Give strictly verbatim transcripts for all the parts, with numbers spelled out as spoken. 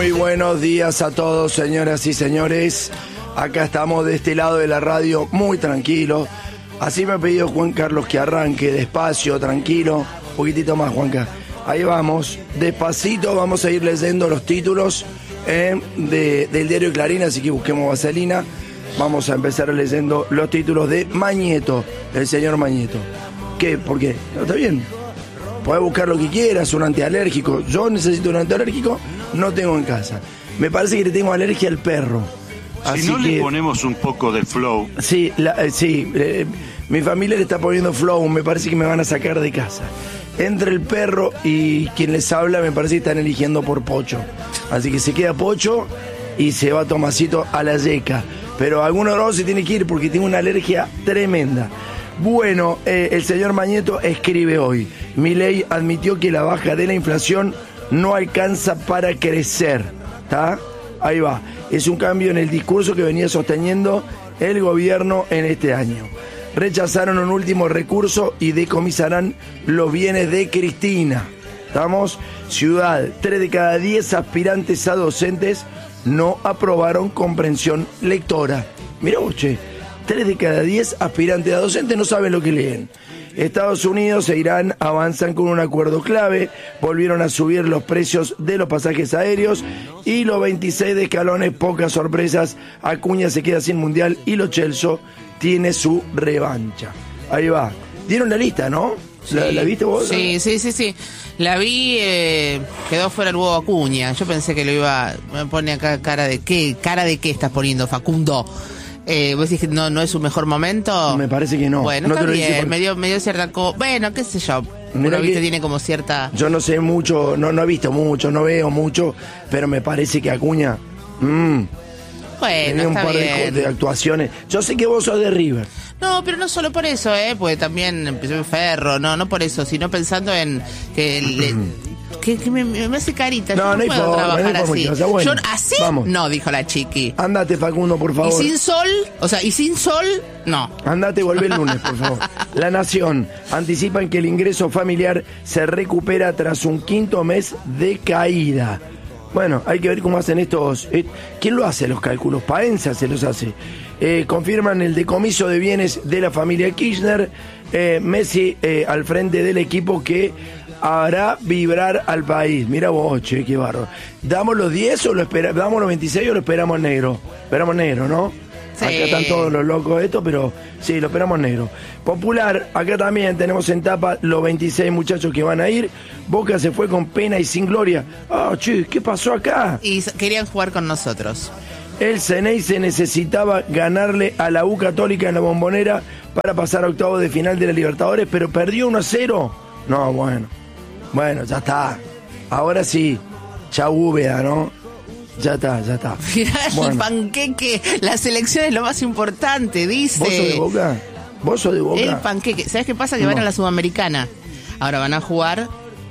Muy buenos días a todos, señoras y señores. Acá estamos de este lado de la radio, muy tranquilo. Así me ha pedido Juan Carlos que arranque despacio, tranquilo. Un poquitito más, Juanca. Ahí vamos, despacito vamos a ir leyendo los títulos eh, de, del diario Clarín, así que busquemos vaselina. Vamos a empezar leyendo los títulos de Mañeto, el señor Mañeto. ¿Qué? ¿Por qué? ¿No está bien? Podés buscar lo que quieras, un antialérgico. Yo necesito un antialérgico, no tengo en casa. Me parece que le tengo alergia al perro. Si Así no que, le ponemos un poco de flow. Sí, la, eh, sí eh, mi familia le está poniendo flow, me parece que me van a sacar de casa. Entre el perro y quien les habla, me parece que están eligiendo por Pocho. Así que se queda Pocho y se va Tomasito a la yeca. Pero alguno de los se tiene que ir porque tiene una alergia tremenda. Bueno, eh, el señor Mañeto escribe hoy: Milei admitió que la baja de la inflación no alcanza para crecer. ¿Está? Ahí va. Es un cambio en el discurso que venía sosteniendo el gobierno en este año. Rechazaron un último recurso y decomisarán los bienes de Cristina. ¿Estamos? Ciudad, tres de cada diez aspirantes a docentes no aprobaron comprensión lectora. Mirá vos, che. tres de cada diez aspirantes a docentes no saben lo que leen. Estados Unidos e Irán avanzan con un acuerdo clave, volvieron a subir los precios de los pasajes aéreos y los veintiséis de escalones, pocas sorpresas, Acuña se queda sin mundial y Lo Celso tiene su revancha. Ahí va. Dieron la lista, ¿no? Sí. ¿La, ¿La viste vos? Sí, sí, sí, sí. La vi, eh, quedó fuera el huevo Acuña. Yo pensé que lo iba, me pone acá cara de qué, cara de qué estás poniendo, Facundo. Eh, ¿Vos decís que no, no es su mejor momento? Me parece que no. Bueno, no está te lo bien, porque... me, dio, me dio cierta... Co bueno, qué sé yo. Mirá Uno, viste, que tiene como cierta... Yo no sé mucho, no, no he visto mucho, no veo mucho, pero me parece que Acuña... Mmm, bueno, tenía un está par de, bien. de actuaciones. Yo sé que vos sos de River. No, pero no solo por eso, ¿eh? Porque también empezó en Ferro, no, no por eso, sino pensando en que... Le, que, que me, me hace carita, No, yo no, no hay puedo forma, trabajar no hay forma así. que no sea bueno. Yo, ¿así? Vamos. No, dijo la chiqui. Andate, Facundo, por favor. ¿Y sin sol? O sea, ¿y sin sol? No. Andate y volvé el lunes, por favor. La Nación. Anticipan que el ingreso familiar se recupera tras un quinto mes de caída. Bueno, hay que ver cómo hacen estos... Eh, ¿Quién lo hace los cálculos? Paenza se los hace. Eh, confirman el decomiso de bienes de la familia Kirchner. Eh, Messi eh, al frente del equipo que hará vibrar al país. Mira vos, che, qué barro. ¿Damos los diez o lo esperamos? ¿Damos los veintiséis o lo esperamos negro? Esperamos negro, ¿no? Sí. Acá están todos los locos de esto, pero sí, lo esperamos negro. Popular, acá también tenemos en tapa los veintiséis muchachos que van a ir. Boca se fue con pena y sin gloria. Ah, che, ¿qué pasó acá? Y querían jugar con nosotros. El Ceney se necesitaba ganarle a la U Católica en la Bombonera para pasar a octavos de final de la Libertadores, pero perdió uno a cero. No, bueno. Bueno, ya está. Ahora sí. Chau, Úbeda, ¿no? Ya está, ya está. Mirá Bueno. el panqueque. La selección es lo más importante, dice. ¿Vos sos de Boca? ¿Vos sos de Boca? El panqueque. ¿Sabes qué pasa? Que No. van a la Sudamericana. Ahora van a jugar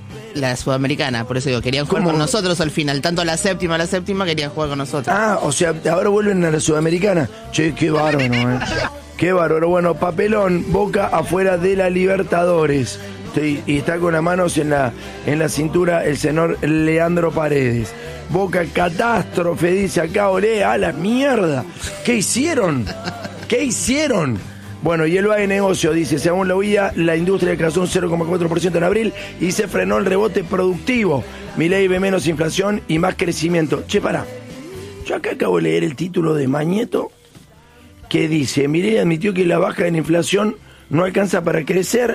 la Sudamericana. Por eso digo, querían jugar ¿Cómo? con nosotros al final. Tanto la séptima, la séptima querían jugar con nosotros. Ah, o sea, ahora vuelven a la Sudamericana. Che, qué bárbaro, ¿eh? Qué bárbaro. Bueno, papelón, Boca afuera de la Libertadores. Sí, y está con las manos en la, en la cintura el señor Leandro Paredes. Boca catástrofe, dice acá, olé, a la mierda. ¿Qué hicieron? ¿Qué hicieron? Bueno, y el va de negocio, dice, según la U I A, la industria alcanzó un cero coma cuatro por ciento en abril y se frenó el rebote productivo. Milei ve menos inflación y más crecimiento. Che, pará. Yo acá acabo de leer el título de Mañeto que dice, Milei admitió que la baja en inflación no alcanza para crecer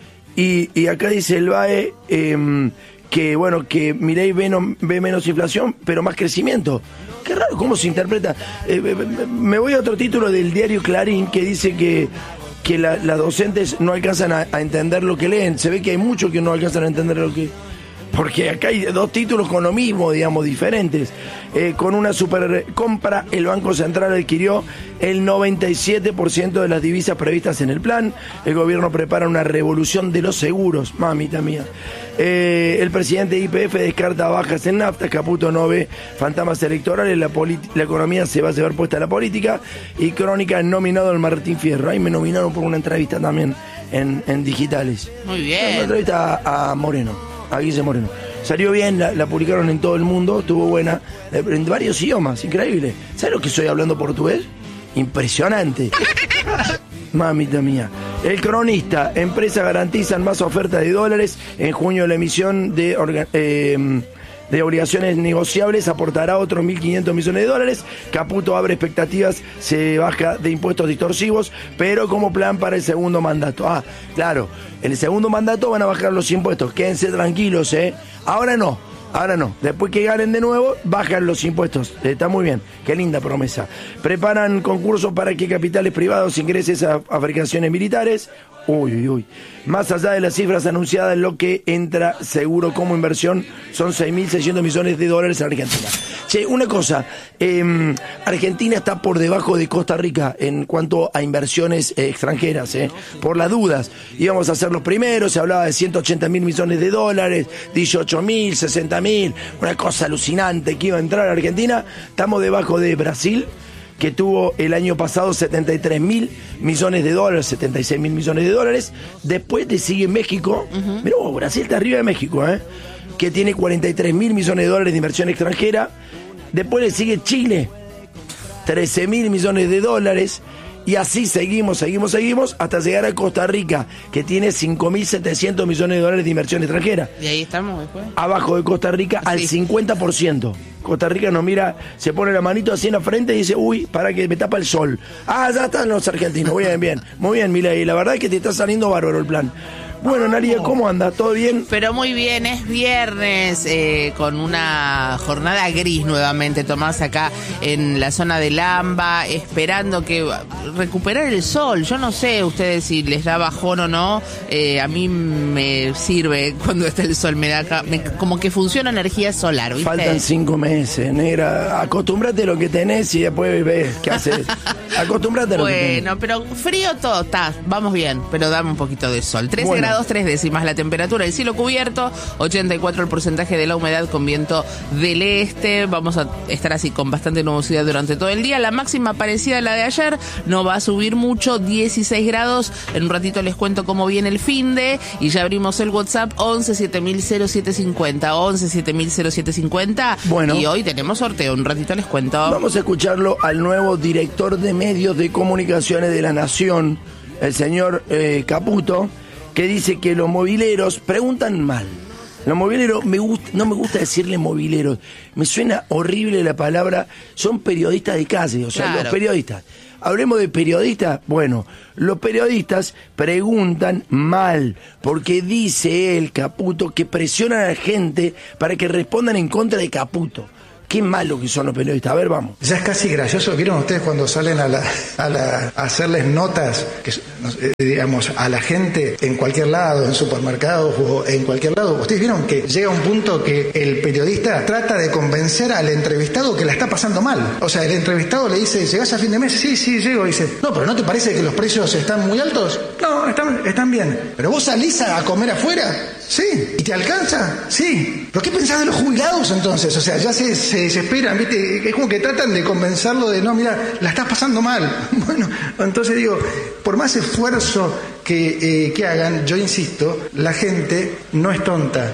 y, y acá dice el B A E eh, que, bueno, que Milei ve, no, ve menos inflación pero más crecimiento. Qué raro, ¿cómo se interpreta? Eh, me voy a otro título del diario Clarín que dice que, que la, las docentes no alcanzan a, a entender lo que leen. Se ve que hay muchos que no alcanzan a entender lo que... Porque acá hay dos títulos con lo mismo, digamos, diferentes. Eh, con una super compra, el Banco Central adquirió el noventa y siete por ciento de las divisas previstas en el plan. El gobierno prepara una revolución de los seguros, mamita mía. Eh, el presidente de Y P F descarta bajas en nafta, Caputo no ve fantasmas electorales, la, la economía se va a llevar puesta a la política. Y Crónica nominado al Martín Fierro. Ahí me nominaron por una entrevista también en, en digitales. Muy bien. Una entrevista a, a Moreno. A Guille Moreno. Salió bien, la, la publicaron en todo el mundo, estuvo buena, en varios idiomas, increíble. ¿Sabes lo que estoy hablando portugués? Impresionante. Mamita mía. El Cronista, empresas garantizan más ofertas de dólares. En junio la emisión de, orga, eh, de obligaciones negociables aportará otros mil quinientos millones de dólares. Caputo abre expectativas, se baja de impuestos distorsivos, pero como plan para el segundo mandato. Ah, claro, en el segundo mandato van a bajar los impuestos, quédense tranquilos, ¿eh? Ahora no. Ahora no, después que ganen de nuevo, bajan los impuestos. Está muy bien, qué linda promesa. Preparan concursos para que capitales privados ingresen a fabricaciones militares. Uy, uy, uy. Más allá de las cifras anunciadas, lo que entra seguro como inversión son seis mil seiscientos millones de dólares en Argentina. Che, una cosa, eh, Argentina está por debajo de Costa Rica en cuanto a inversiones eh, extranjeras, eh, por las dudas. Íbamos a ser los primeros, se hablaba de ciento ochenta mil millones de dólares, dieciocho mil, sesenta mil, una cosa alucinante que iba a entrar a Argentina. Estamos debajo de Brasil, que tuvo el año pasado setenta y tres mil millones de dólares, setenta y seis mil millones de dólares. Después le sigue México. Uh-huh. Mirá, oh, Brasil está arriba de México, ¿eh? Que tiene cuarenta y tres mil millones de dólares de inversión extranjera. Después le sigue Chile, trece mil millones de dólares. Y así seguimos, seguimos, seguimos, hasta llegar a Costa Rica, que tiene cinco mil setecientos millones de dólares de inversión extranjera. Y ahí estamos después. Abajo de Costa Rica, sí, al cincuenta por ciento. Costa Rica nos mira, se pone la manito así en la frente y dice, uy, para que me tapa el sol. Ah, ya están los argentinos, muy bien, bien. Muy bien, Milei, la verdad es que te está saliendo bárbaro el plan. Bueno, Nalia, ¿cómo anda? ¿Todo bien? Pero muy bien, es viernes, eh, con una jornada gris nuevamente, Tomás, acá en la zona de Lamba, esperando que recuperar el sol. Yo no sé ustedes si les da bajón o no, eh, a mí me sirve cuando está el sol, me da me, como que funciona energía solar, ¿viste? Faltan cinco meses, negra, acostúmbrate a lo que tenés y después ves qué haces. Acostúmbrate a lo bueno, que tenés. Bueno, pero frío todo, está, vamos bien, pero dame un poquito de sol. trece bueno. grados, tres décimas la temperatura, el cielo cubierto, ochenta y cuatro el porcentaje de la humedad con viento del este. Vamos a estar así con bastante nubosidad durante todo el día. La máxima parecida a la de ayer, no va a subir mucho, dieciséis grados. En un ratito les cuento cómo viene el finde y ya abrimos el WhatsApp once siete mil cero siete cincuenta, once siete mil cero siete cincuenta. Bueno, y hoy tenemos sorteo, un ratito les cuento. Vamos a escucharlo al nuevo director de medios de comunicaciones de la Nación, el señor eh, Caputo, que dice que los mobileros preguntan mal. Los mobileros, me gusta, no me gusta decirle mobileros, me suena horrible la palabra, son periodistas de calle, o sea, claro. Los periodistas. Hablemos de periodistas, bueno, los periodistas preguntan mal, porque dice él, Caputo, que presionan a la gente para que respondan en contra de Caputo. Qué malo que son los periodistas. A ver, vamos. Ya es casi gracioso. ¿Vieron ustedes cuando salen a, la, a, la, a hacerles notas, que, eh, digamos, a la gente en cualquier lado, en supermercados o en cualquier lado? Ustedes vieron que llega un punto que el periodista trata de convencer al entrevistado que la está pasando mal. O sea, el entrevistado le dice, ¿llegás a fin de mes? Sí, sí, llego. Y dice, no, pero ¿no te parece que los precios están muy altos? No, están, están bien. ¿Pero vos salís a comer afuera? Sí. ¿Y te alcanza? Sí. ¿Pero qué pensás de los jubilados entonces? O sea, ya se... se desesperan, ¿viste? Es como que tratan de convencerlo de, no, mira, la estás pasando mal. Bueno, entonces digo, por más esfuerzo que, eh, que hagan, yo insisto, la gente no es tonta.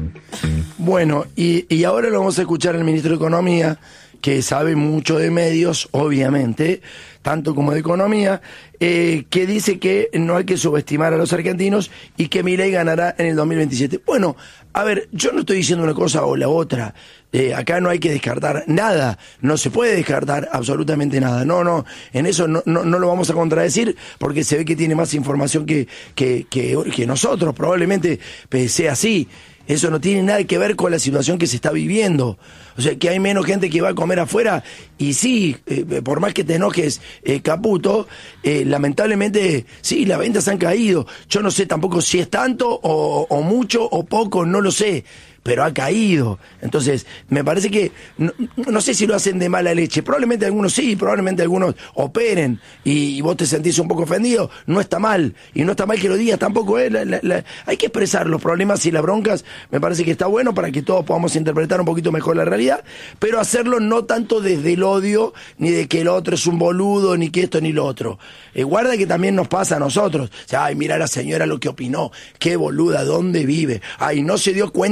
Bueno, y, y ahora lo vamos a escuchar al ministro de Economía, que sabe mucho de medios, obviamente, tanto como de economía, eh, que dice que no hay que subestimar a los argentinos y que Milei ganará en el dos mil veintisiete. Bueno, a ver, yo no estoy diciendo una cosa o la otra. Eh, acá no hay que descartar nada, no se puede descartar absolutamente nada. No, no, en eso no, no, no lo vamos a contradecir porque se ve que tiene más información que, que, que, que nosotros, probablemente sea así. Eso no tiene nada que ver con la situación que se está viviendo. O sea, que hay menos gente que va a comer afuera. Y sí, eh, por más que te enojes, eh, Caputo, eh, lamentablemente, sí, las ventas han caído. Yo no sé tampoco si es tanto o, o mucho o poco, no lo sé. Pero ha caído. Entonces, me parece que, no, no sé si lo hacen de mala leche. Probablemente algunos sí, probablemente algunos operen y, y vos te sentís un poco ofendido. No está mal. Y no está mal que lo digas tampoco. ¿eh? La, la, la, hay que expresar los problemas y las broncas. Me parece que está bueno para que todos podamos interpretar un poquito mejor la realidad. Pero hacerlo no tanto desde el odio, ni de que el otro es un boludo, ni que esto ni lo otro. Eh, guarda que también nos pasa a nosotros. O sea, ay, mira a la señora lo que opinó. Qué boluda, ¿dónde vive? Ay, no se dio cuenta del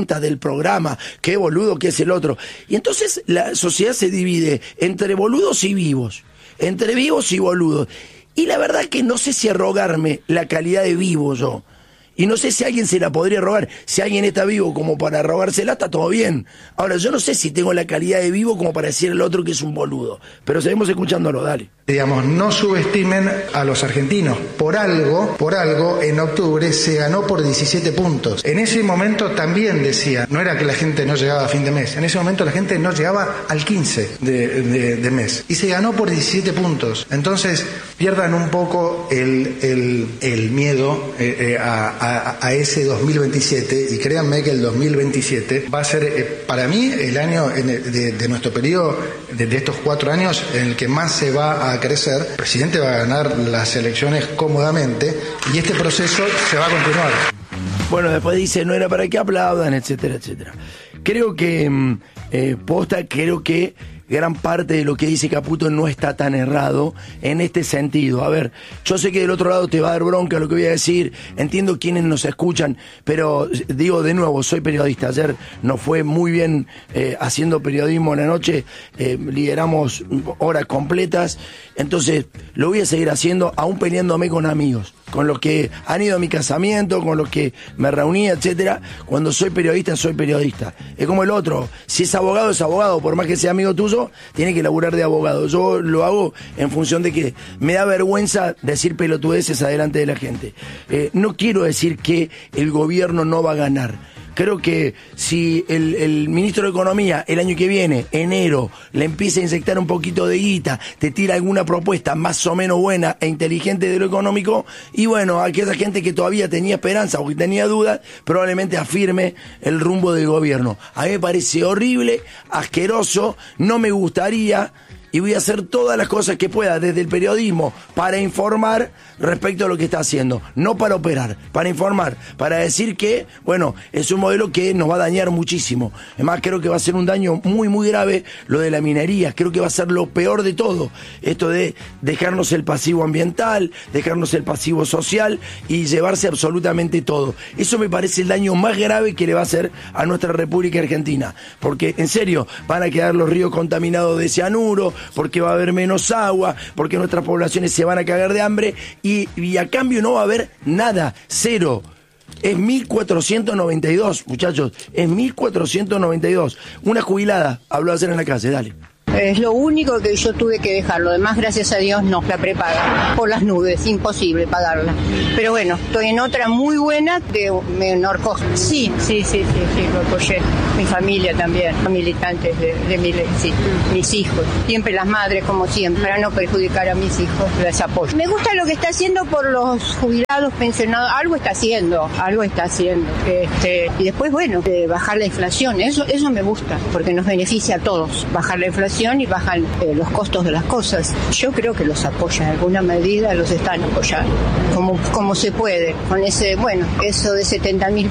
programa, qué boludo que es el otro. Y entonces la sociedad se divide entre boludos y vivos, entre vivos y boludos. Y la verdad que no sé si arrogarme la calidad de vivo yo. Y no sé si alguien se la podría rogar. Si alguien está vivo como para rogársela, está todo bien. Ahora, yo no sé si tengo la calidad de vivo como para decirle al otro que es un boludo. Pero seguimos escuchándolo, dale. Digamos, no subestimen a los argentinos. Por algo, por algo, en octubre se ganó por diecisiete puntos. En ese momento también decía, no era que la gente no llegaba a fin de mes. En ese momento la gente no llegaba al quince de, de, de mes. Y se ganó por diecisiete puntos. Entonces, pierdan un poco el, el, el miedo eh, eh, a, a, a ese dos mil veintisiete. Y créanme que el dos mil veintisiete va a ser, eh, para mí, el año en el, de, de nuestro periodo, de, de estos cuatro años, en el que más se va a crecer. El presidente va a ganar las elecciones cómodamente y este proceso se va a continuar. Bueno, después dice, no era para que aplaudan, etcétera, etcétera. Creo que, eh, posta, creo que gran parte de lo que dice Caputo no está tan errado en este sentido. A ver, yo sé que del otro lado te va a dar bronca lo que voy a decir, entiendo quienes nos escuchan, pero digo de nuevo, soy periodista. Ayer nos fue muy bien eh, haciendo periodismo en la noche, eh, lideramos horas completas, entonces lo voy a seguir haciendo, aún peleándome con amigos, con los que han ido a mi casamiento, con los que me reuní, etcétera. Cuando soy periodista, soy periodista. Es como el otro, si es abogado, es abogado, por más que sea amigo tuyo, tiene que laburar de abogado. Yo lo hago en función de que me da vergüenza decir pelotudeces adelante de la gente. Eh, no quiero decir que el gobierno no va a ganar. Creo que si el, el ministro de Economía el año que viene, enero, le empieza a inyectar un poquito de guita, te tira alguna propuesta más o menos buena e inteligente de lo económico, y bueno, aquella gente que todavía tenía esperanza o que tenía dudas, probablemente afirme el rumbo del gobierno. A mí me parece horrible, asqueroso, no me gustaría, y voy a hacer todas las cosas que pueda desde el periodismo para informar respecto a lo que está haciendo, no para operar, para informar, para decir que, bueno, es un modelo que nos va a dañar muchísimo. Además, creo que va a ser un daño muy, muy grave lo de la minería, creo que va a ser lo peor de todo, esto de dejarnos el pasivo ambiental, dejarnos el pasivo social y llevarse absolutamente todo. Eso me parece el daño más grave que le va a hacer a nuestra República Argentina, porque, en serio, van a quedar los ríos contaminados de cianuro, porque va a haber menos agua, porque nuestras poblaciones se van a cagar de hambre y, y a cambio no va a haber nada, cero. Es mil cuatrocientos noventa y dos, muchachos, es mil cuatrocientos noventa y dos. Una jubilada habló ayer en la calle, dale. Es lo único que yo tuve que dejar, lo demás, gracias a Dios, no, la prepaga, por las nubes, imposible pagarla. Pero bueno, estoy en otra muy buena de menor costo. Sí, sí, sí, sí, sí, lo apoyé. Mi familia también, militantes de, de mi ley, sí, mis hijos. Siempre las madres, como siempre, para no perjudicar a mis hijos, les apoyo. Me gusta lo que está haciendo por los jubilados, pensionados, algo está haciendo, algo está haciendo. Este, y después, bueno, de bajar la inflación, eso, eso me gusta, porque nos beneficia a todos, bajar la inflación y bajan eh, los costos de las cosas. Yo creo que los apoyan, en alguna medida los están apoyando, como, como se puede, con ese, bueno, eso de setenta mil